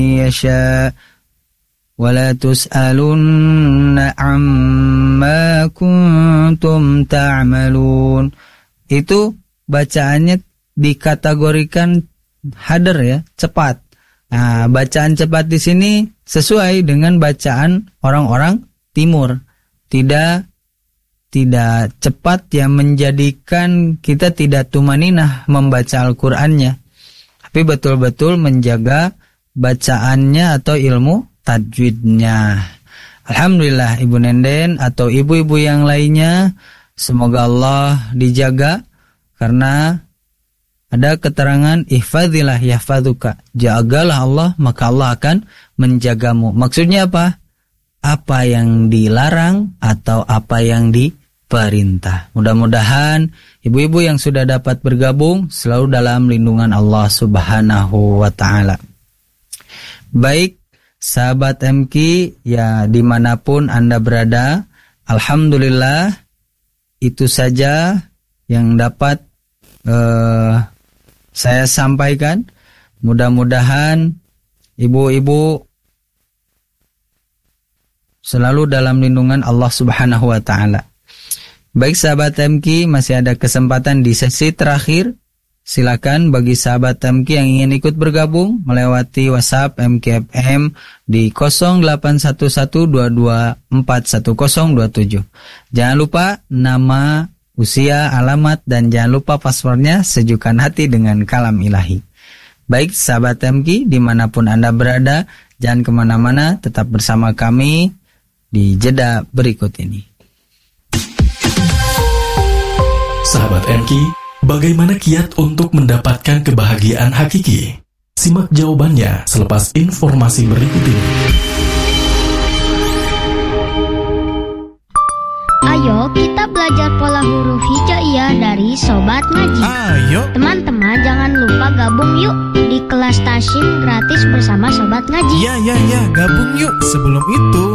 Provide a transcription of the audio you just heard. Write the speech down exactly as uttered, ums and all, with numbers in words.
yasha wala tus'alunna amma kuntum ta'malun. Itu bacaannya dikategorikan hadar ya, cepat. Nah, bacaan cepat di sini sesuai dengan bacaan orang-orang timur. Tidak tidak cepat yang menjadikan kita tidak tumaninah membaca Al-Qur'annya. Tapi betul-betul menjaga bacaannya atau ilmu tajwidnya. Alhamdulillah Ibu Nenden atau ibu-ibu yang lainnya, semoga Allah dijaga karena ada keterangan ihfazillah yahfazuka. Jagalah Allah maka Allah akan menjagamu. Maksudnya apa? Apa yang dilarang atau apa yang diperintah. Mudah-mudahan ibu-ibu yang sudah dapat bergabung selalu dalam lindungan Allah Subhanahu wa taala. Baik, sahabat M K ya dimanapun Anda berada, alhamdulillah itu saja yang dapat uh, saya sampaikan. Mudah-mudahan ibu-ibu selalu dalam lindungan Allah Subhanahu wa taala. Baik sahabat M K, masih ada kesempatan di sesi terakhir. Silakan bagi sahabat M K yang ingin ikut bergabung melewati WhatsApp M K F M di nol delapan satu satu dua dua empat satu nol dua tujuh. Jangan lupa nama, usia, alamat, dan jangan lupa passwordnya Sejukan Hati dengan Kalam Ilahi. Baik sahabat M K dimanapun Anda berada, jangan kemana-mana, tetap bersama kami di jeda berikut ini. Sahabat M K, bagaimana kiat untuk mendapatkan kebahagiaan hakiki? Simak jawabannya selepas informasi berikut ini. Ayo kita belajar pola huruf hijaiyah dari Sobat Ngaji. Ayo teman-teman, jangan lupa gabung yuk di kelas Tasyim gratis bersama Sobat Ngaji. Ya ya ya, gabung yuk. Sebelum itu